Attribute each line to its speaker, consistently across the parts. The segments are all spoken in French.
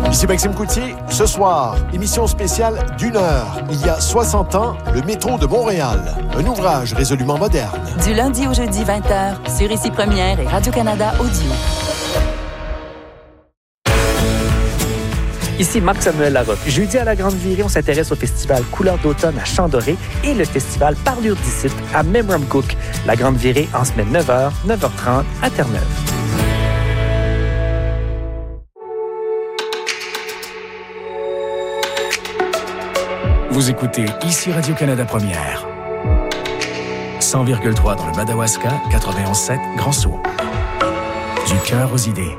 Speaker 1: Ici Maxime Coutier. Ce soir, émission spéciale d'1 heure. Il y a 60 ans, le métro de Montréal. Un ouvrage résolument moderne.
Speaker 2: Du lundi au jeudi 20h, sur Ici Première et Radio-Canada Audio.
Speaker 3: Ici Marc-Samuel Larocque. Jeudi à la Grande Virée, on s'intéresse au festival Couleurs d'automne à Champ-Doré et le festival Parlure d'ici à Memramcook. La Grande Virée en semaine 9h, 9h30 à Terre-Neuve.
Speaker 4: Vous écoutez ici Radio-Canada Première. 100,3 dans le Madawaska, 91,7 Grand-Sault. Du cœur aux idées.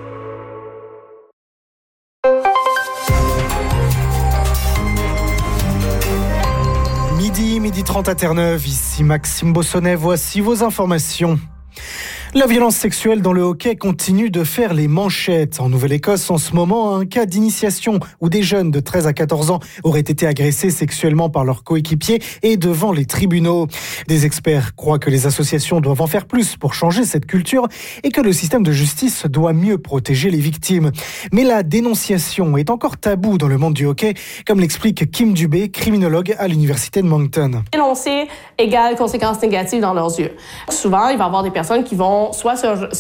Speaker 5: Midi 30 à Terre-Neuve, ici Maxime Bossonnet, voici vos informations. La violence sexuelle dans le hockey continue de faire les manchettes. En Nouvelle-Écosse, en ce moment, un cas d'initiation où des jeunes de 13 à 14 ans auraient été agressés sexuellement par leurs coéquipiers et devant les tribunaux. Des experts croient que les associations doivent en faire plus pour changer cette culture et que le système de justice doit mieux protéger les victimes. Mais la dénonciation est encore taboue dans le monde du hockey, comme l'explique Kim Dubé, criminologue à l'Université de Moncton.
Speaker 6: Dénoncer égale conséquences négatives dans leurs yeux. Souvent, il va y avoir des personnes qui vont soit un peu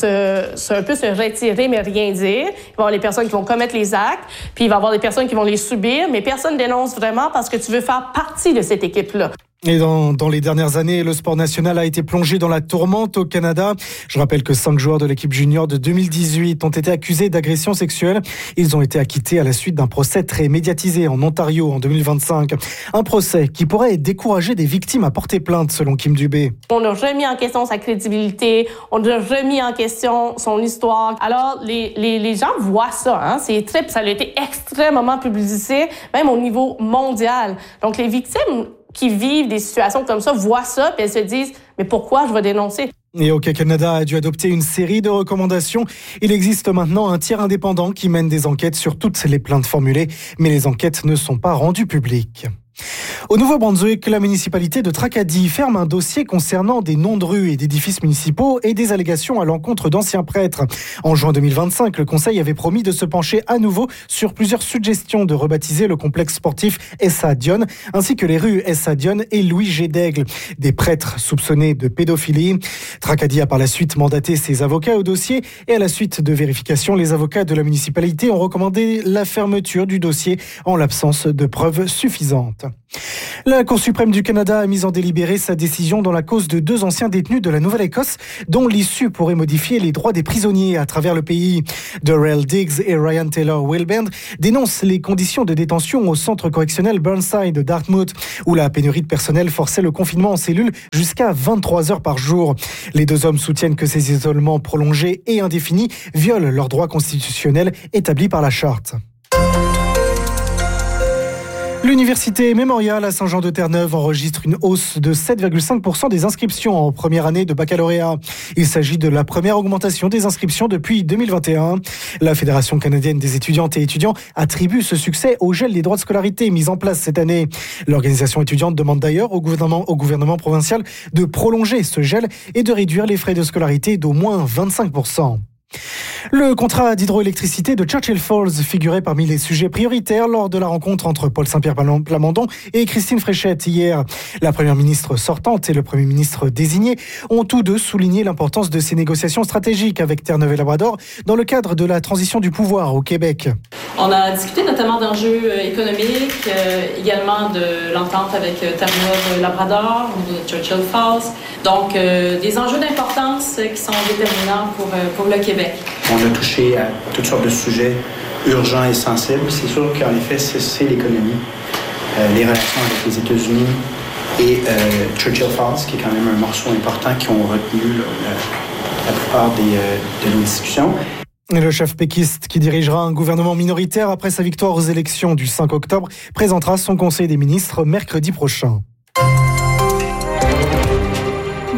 Speaker 6: se retirer, mais rien dire. Il va y avoir les personnes qui vont commettre les actes, puis il va y avoir des personnes qui vont les subir, mais personne dénonce vraiment parce que tu veux faire partie de cette équipe-là.
Speaker 5: Et dans les dernières années, le sport national a été plongé dans la tourmente au Canada. Je rappelle que 5 joueurs de l'équipe junior de 2018 ont été accusés d'agression sexuelle. Ils ont été acquittés à la suite d'un procès très médiatisé en Ontario en 2025. Un procès qui pourrait décourager des victimes à porter plainte, selon Kim Dubé.
Speaker 6: On a remis en question sa crédibilité, on a remis en question son histoire. Alors, les gens voient ça, hein? Ça a été extrêmement publicité, même au niveau mondial. Donc, les victimes qui vivent des situations comme ça voient ça et elles se disent « Mais pourquoi je vais dénoncer ?»
Speaker 5: Et Hockey Canada a dû adopter une série de recommandations. Il existe maintenant un tiers indépendant qui mène des enquêtes sur toutes les plaintes formulées, mais les enquêtes ne sont pas rendues publiques. Au Nouveau-Brunswick, la municipalité de Tracadie ferme un dossier concernant des noms de rues et d'édifices municipaux et des allégations à l'encontre d'anciens prêtres. En juin 2025, le conseil avait promis de se pencher à nouveau sur plusieurs suggestions de rebaptiser le complexe sportif Essa Dion, ainsi que les rues Essa Dion et Louis G. d'Aigle, des prêtres soupçonnés de pédophilie. Tracadie a par la suite mandaté ses avocats au dossier et à la suite de vérification, les avocats de la municipalité ont recommandé la fermeture du dossier en l'absence de preuves suffisantes. La Cour suprême du Canada a mis en délibéré sa décision dans la cause de 2 anciens détenus de la Nouvelle-Écosse dont l'issue pourrait modifier les droits des prisonniers à travers le pays. Darrell Diggs et Ryan Taylor Wilband dénoncent les conditions de détention au centre correctionnel Burnside de Dartmouth où la pénurie de personnel forçait le confinement en cellule jusqu'à 23 heures par jour. Les 2 hommes soutiennent que ces isolements prolongés et indéfinis violent leurs droits constitutionnels établis par la Charte. L'Université Mémorial à Saint-Jean-de-Terre-Neuve enregistre une hausse de 7,5% des inscriptions en première année de baccalauréat. Il s'agit de la première augmentation des inscriptions depuis 2021. La Fédération canadienne des étudiantes et étudiants attribue ce succès au gel des droits de scolarité mis en place cette année. L'organisation étudiante demande d'ailleurs au gouvernement provincial de prolonger ce gel et de réduire les frais de scolarité d'au moins 25%. Le contrat d'hydroélectricité de Churchill Falls figurait parmi les sujets prioritaires lors de la rencontre entre Paul Saint-Pierre Plamondon et Christine Fréchette hier. La première ministre sortante et le premier ministre désigné ont tous deux souligné l'importance de ces négociations stratégiques avec Terre-Neuve et Labrador dans le cadre de la transition du pouvoir au Québec.
Speaker 7: On a discuté notamment d'enjeux économiques, également de l'entente avec Terre-Neuve et Labrador, de Churchill Falls. Donc, des enjeux d'importance qui sont déterminants pour le Québec.
Speaker 8: On a touché à toutes sortes de sujets urgents et sensibles. C'est sûr qu'en effet, c'est l'économie, les relations avec les États-Unis et Churchill Falls, qui est quand même un morceau important qui ont retenu la plupart de nos discussions.
Speaker 5: Le chef péquiste qui dirigera un gouvernement minoritaire après sa victoire aux élections du 5 octobre présentera son conseil des ministres mercredi prochain.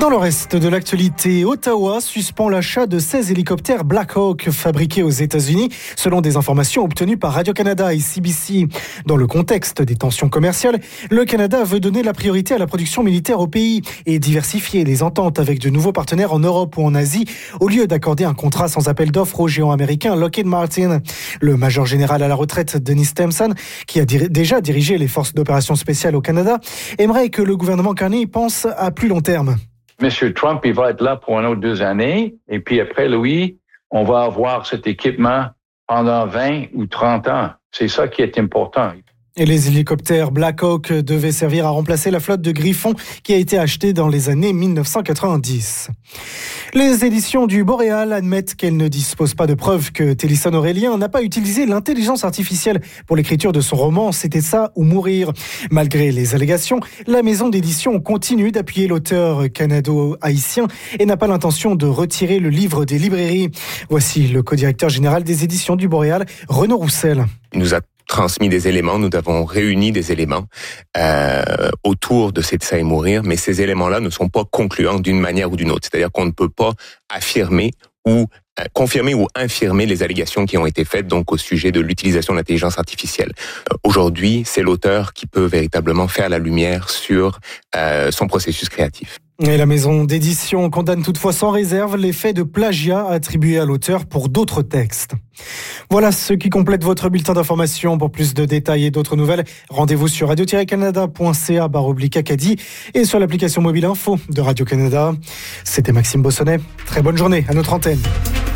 Speaker 5: Dans le reste de l'actualité, Ottawa suspend l'achat de 16 hélicoptères Black Hawk fabriqués aux États-Unis, selon des informations obtenues par Radio-Canada et CBC. Dans le contexte des tensions commerciales, le Canada veut donner la priorité à la production militaire au pays et diversifier les ententes avec de nouveaux partenaires en Europe ou en Asie, au lieu d'accorder un contrat sans appel d'offres au géant américain Lockheed Martin. Le major général à la retraite, Dennis Stimson, qui a déjà dirigé les forces d'opération spéciales au Canada, aimerait que le gouvernement Carney pense à plus long terme.
Speaker 9: M. Trump, il va être là pour un autre 2 années. Et puis après, lui, on va avoir cet équipement pendant 20 ou 30 ans. C'est ça qui est important.
Speaker 5: Et les hélicoptères Black Hawk devaient servir à remplacer la flotte de Griffon qui a été achetée dans les années 1990. Les éditions du Boréal admettent qu'elles ne disposent pas de preuves que Télisson Aurélien n'a pas utilisé l'intelligence artificielle pour l'écriture de son roman « C'était ça ou mourir ». Malgré les allégations, la maison d'édition continue d'appuyer l'auteur canado-haïtien et n'a pas l'intention de retirer le livre des librairies. Voici le co-directeur général des éditions du Boréal, Renaud Roussel.
Speaker 10: Il nous a transmis des éléments, nous avons réuni des éléments autour de C'est ça et mourir, mais ces éléments-là ne sont pas concluants d'une manière ou d'une autre. C'est-à-dire qu'on ne peut pas affirmer ou confirmer ou infirmer les allégations qui ont été faites donc au sujet de l'utilisation de l'intelligence artificielle. Aujourd'hui, c'est l'auteur qui peut véritablement faire la lumière sur son processus créatif.
Speaker 5: Et la maison d'édition condamne toutefois sans réserve les faits de plagiat attribués à l'auteur pour d'autres textes. Voilà ce qui complète votre bulletin d'information. Pour plus de détails et d'autres nouvelles, rendez-vous sur radio-canada.ca/Acadie et sur l'application mobile info de Radio-Canada. C'était Maxime Bossonnet. Très bonne journée à notre antenne.